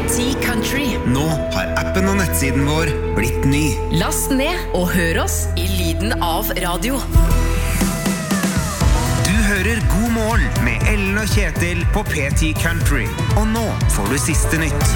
P10 Country. Nå har appen og nettsiden vår blitt ny. Last ned og hør oss i lyden av radio. Du hører God morgen med Ellen og Kjetil på P10 Country. Og nå får du siste nytt.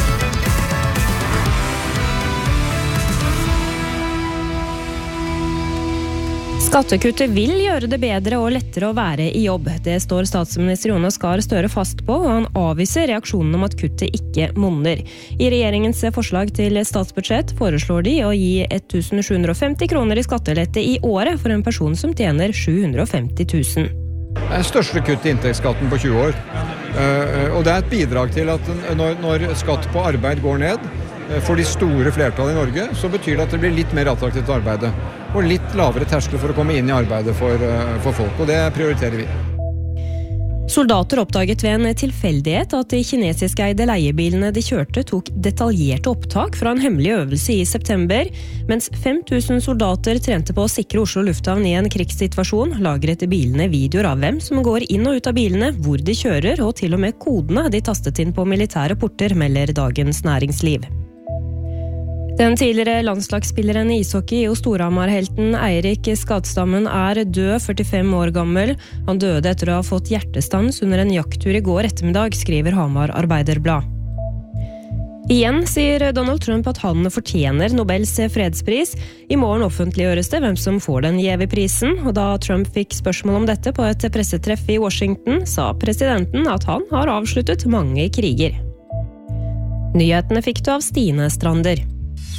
Skattekuttet vil gjøre det bedre og lettere å være i jobb. Det står statsminister Jonas Gahr Støre fast på, og han avviser reaksjonen om at kuttet ikke monner. I regjeringens forslag til statsbudsjett foreslår de å gi 1.750 kroner i skattelette i året for en person som tjener 750 000. Det er største kutt i inntektsskatten på 20 år. Og det er et bidrag til at når skatt på arbeid går ned, for de store flertallet i Norge, så betyr det at det blir litt mer attraktivt å arbeide. Og litt lavere terskel for å komme inn i arbeidet for folk, og det prioriterer vi. Soldater oppdaget ved en tilfeldighet at de kinesiskeide leiebilene de kjørte tok detaljerte opptak fra en hemmelig øvelse i september, mens 5000 soldater trente på å sikre Oslo lufthavn i en krigssituasjon, lagret bilene videoer av hvem som går inn og ut av bilene, hvor de kjører, og til og med kodene de tastet inn på militære porter, melder Dagens Næringsliv. Den tidligere landslagsspilleren i ishockey og Storhamar-helten Eirik Skadstammen er død, 45 år gammel. Han døde etter å ha fått hjertestans under en jakttur i går ettermiddag, skriver Hamar Arbeiderblad. Igjen sier Donald Trump at han fortjener Nobels fredspris. I morgen offentliggjøres det hvem som får den gjeve prisen, og da Trump fikk spørsmål om dette på et pressetreff i Washington, sa presidenten at han har avsluttet mange kriger. Nyhetene fikk du av Stine Strander.